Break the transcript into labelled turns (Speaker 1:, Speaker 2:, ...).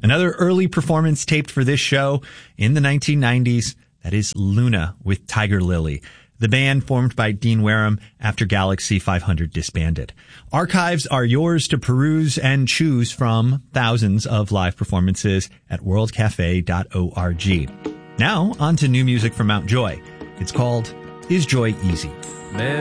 Speaker 1: Another early performance taped for this show in the 1990s, that is Luna with Tiger Lily, the band formed by Dean Wareham after Galaxy 500 disbanded. Archives are yours to peruse and choose from thousands of live performances at worldcafe.org. Now, on to new music from Mount Joy. It's called Is Joy Easy?